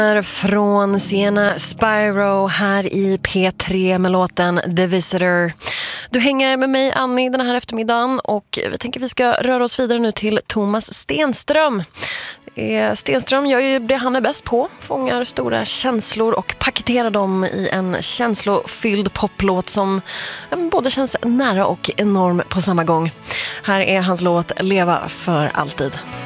Från Sienna Spyro här i P3 med låten The Visitor. Du hänger med mig, Annie, den här eftermiddagen, och vi tänker att vi ska röra oss vidare nu till Thomas Stenström. Stenström gör ju det han är bäst på, fångar stora känslor och paketerar dem i en känslofylld poplåt som både känns nära och enorm på samma gång. Här är hans låt Leva för alltid.